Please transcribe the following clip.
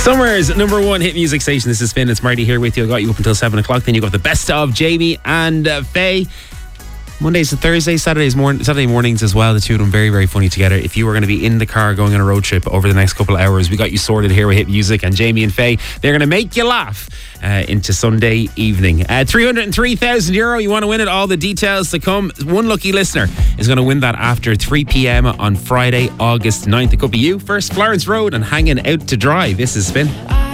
Summer's number one hit music station. This is Finn. It's Marty here with you. I got you up until 7 o'clock. Then you got the best of Jamie and Faye. Mondays to Thursdays, Saturday mornings as well. The two of them very, very funny together. If you were going to be in the car going on a road trip over the next couple of hours, we got you sorted here with hit music. And Jamie and Faye, they're going to make you laugh into Sunday evening. €303,000. You want to win it? All the details to come. One lucky listener is going to win that after 3 p.m. on Friday, August 9th. It could be you. First, Florence Road and Hanging Out to Dry. This is Spin.